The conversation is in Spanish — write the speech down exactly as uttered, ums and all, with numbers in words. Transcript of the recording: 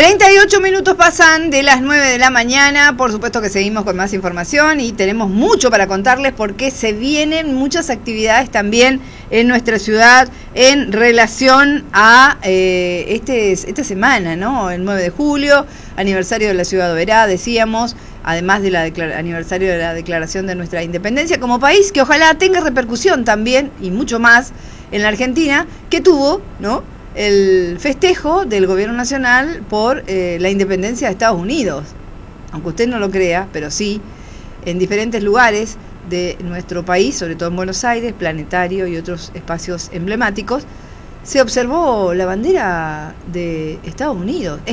treinta y ocho minutos pasan de las nueve de la mañana. Por supuesto que seguimos con más información y tenemos mucho para contarles porque se vienen muchas actividades también en nuestra ciudad en relación a eh, este, esta semana, ¿no? El nueve de julio, aniversario de la ciudad de Oberá, decíamos, además del aniversario de la declaración de nuestra independencia como país, que ojalá tenga repercusión también y mucho más en la Argentina, que tuvo, ¿no?, el festejo del gobierno nacional por eh, la independencia de Estados Unidos. Aunque usted no lo crea, pero sí, en diferentes lugares de nuestro país, sobre todo en Buenos Aires, Planetario y otros espacios emblemáticos, se observó la bandera de Estados Unidos.